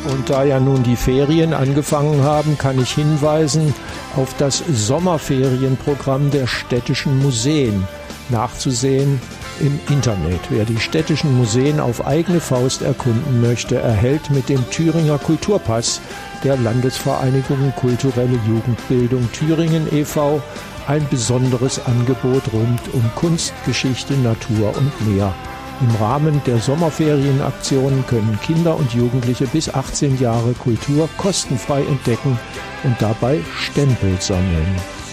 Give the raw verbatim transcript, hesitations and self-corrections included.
Und da ja nun die Ferien angefangen haben, kann ich hinweisen auf das Sommerferienprogramm der städtischen Museen, nachzusehen im Internet. Wer die städtischen Museen auf eigene Faust erkunden möchte, erhält mit dem Thüringer Kulturpass der Landesvereinigung Kulturelle Jugendbildung Thüringen e V ein besonderes Angebot rund um Kunst, Geschichte, Natur und mehr. Im Rahmen der Sommerferienaktionen können Kinder und Jugendliche bis achtzehn Jahre Kultur kostenfrei entdecken und dabei Stempel sammeln.